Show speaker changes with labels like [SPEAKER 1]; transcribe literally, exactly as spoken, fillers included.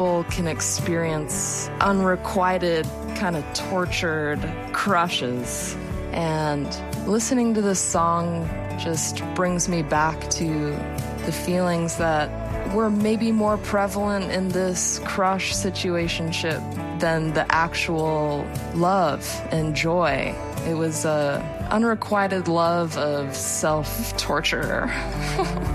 [SPEAKER 1] People can experience unrequited, kind of tortured crushes. And listening to this song just brings me back to the feelings that were maybe more prevalent in this crush situationship than the actual love and joy. It was a unrequited love of self-torture.